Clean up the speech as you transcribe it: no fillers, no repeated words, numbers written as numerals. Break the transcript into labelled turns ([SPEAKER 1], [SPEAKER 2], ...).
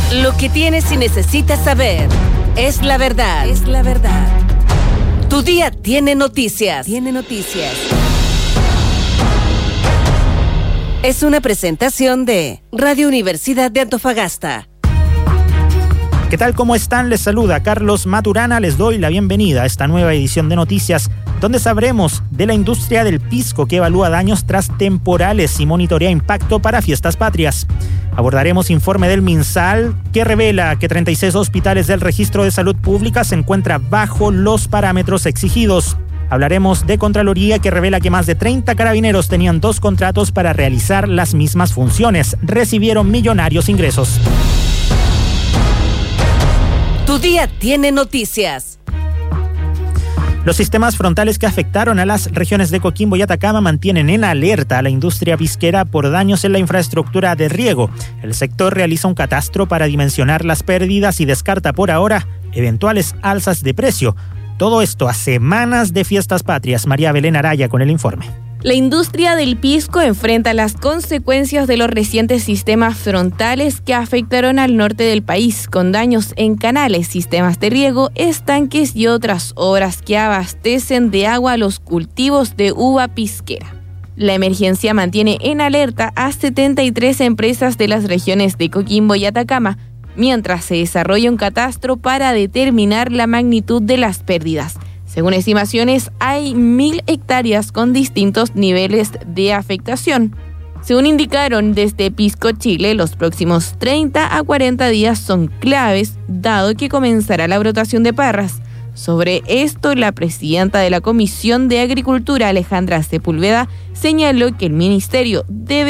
[SPEAKER 1] Lo que tienes y necesitas saber es la verdad. Es la verdad. Tu día tiene noticias. Tiene noticias. Es una presentación de Radio Universidad de Antofagasta.
[SPEAKER 2] ¿Qué tal? ¿Cómo están? Les saluda Carlos Maturana. Les doy la bienvenida a esta nueva edición de Noticias, donde sabremos de la industria del pisco que evalúa daños tras temporales y monitorea impacto para fiestas patrias. Abordaremos informe del MinSal que revela que 36 hospitales del Registro de Salud Pública se encuentran bajo los parámetros exigidos. Hablaremos de Contraloría que revela que más de 30 carabineros tenían 2 contratos para realizar las mismas funciones. Recibieron millonarios ingresos.
[SPEAKER 1] Tu día tiene noticias.
[SPEAKER 2] Los sistemas frontales que afectaron a las regiones de Coquimbo y Atacama mantienen en alerta a la industria pisquera por daños en la infraestructura de riego. El sector realiza un catastro para dimensionar las pérdidas y descarta por ahora eventuales alzas de precio. Todo esto a semanas de fiestas patrias. María Belén Araya con el informe.
[SPEAKER 3] La industria del pisco enfrenta las consecuencias de los recientes sistemas frontales que afectaron al norte del país, con daños en canales, sistemas de riego, estanques y otras obras que abastecen de agua a los cultivos de uva pisquera. La emergencia mantiene en alerta a 73 empresas de las regiones de Coquimbo y Atacama, mientras se desarrolla un catastro para determinar la magnitud de las pérdidas. Según estimaciones, hay 1.000 hectáreas con distintos niveles de afectación. Según indicaron desde Pisco Chile, los próximos 30 a 40 días son claves, dado que comenzará la brotación de parras. Sobre esto, la presidenta de la Comisión de Agricultura, Alejandra Sepúlveda, señaló que el ministerio debe